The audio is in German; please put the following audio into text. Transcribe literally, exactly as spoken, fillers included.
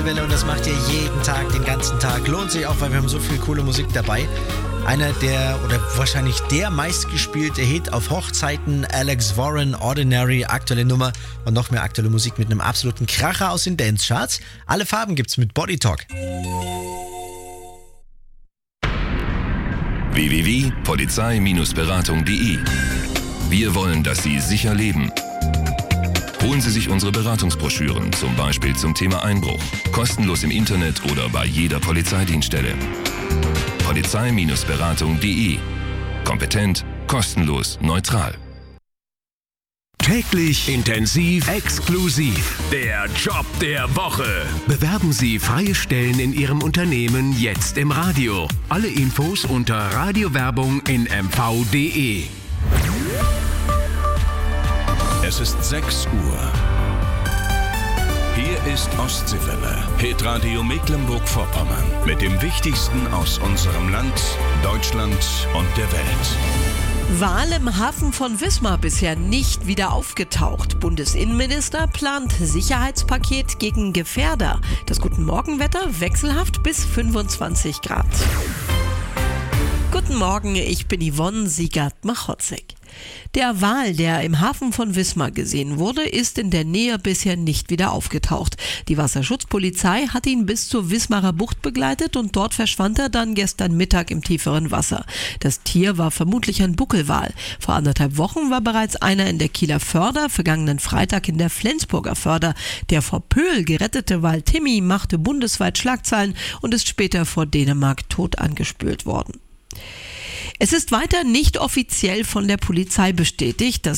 Welle und das macht ihr jeden Tag, den ganzen Tag. Lohnt sich auch, weil wir haben so viel coole Musik dabei. Einer der, oder wahrscheinlich der meistgespielte Hit auf Hochzeiten, Alex Warren, Ordinary, aktuelle Nummer und noch mehr aktuelle Musik mit einem absoluten Kracher aus den Dance-Charts. Alle Farben gibt's mit Body Talk. w w w punkt polizei Beratung punkt de. Wir wollen, dass Sie sicher leben. Holen Sie sich unsere Beratungsbroschüren, zum Beispiel zum Thema Einbruch, kostenlos im Internet oder bei jeder Polizeidienststelle. Polizei Beratung punkt de. Kompetent, kostenlos, neutral. Täglich, intensiv, exklusiv. Der Job der Woche. Bewerben Sie freie Stellen in Ihrem Unternehmen jetzt im Radio. Alle Infos unter Radiowerbung in m v punkt de. Es ist sechs Uhr. Hier ist Ostseewelle, Hitradio Mecklenburg-Vorpommern mit dem Wichtigsten aus unserem Land, Deutschland und der Welt. Wal im Hafen von Wismar bisher nicht wieder aufgetaucht. Bundesinnenminister plant Sicherheitspaket gegen Gefährder. Das Guten Morgenwetter wechselhaft bis fünfundzwanzig Grad. Guten Morgen, ich bin Yvonne Siegert-Machotzek. Der Wal, der im Hafen von Wismar gesehen wurde, ist in der Nähe bisher nicht wieder aufgetaucht. Die Wasserschutzpolizei hat ihn bis zur Wismarer Bucht begleitet und dort verschwand er dann gestern Mittag im tieferen Wasser. Das Tier war vermutlich ein Buckelwal. Vor anderthalb Wochen war bereits einer in der Kieler Förder, vergangenen Freitag in der Flensburger Förder. Der vor Pöhl gerettete Wal Timmy machte bundesweit Schlagzeilen und ist später vor Dänemark tot angespült worden. Es ist weiter nicht offiziell von der Polizei bestätigt, dass